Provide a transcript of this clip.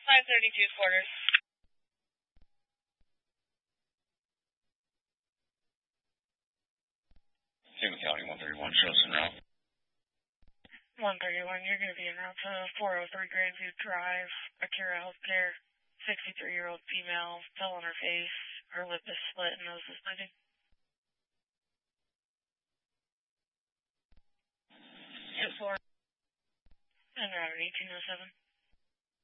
532 quarters. Cayman County 131, Chosen route. 131, you're going to be en route to 403 Grandview Drive, Akira Healthcare, 63-year-old female, fell on her face, her lip is split and nose is bleeding. Hit 4. En route 1807.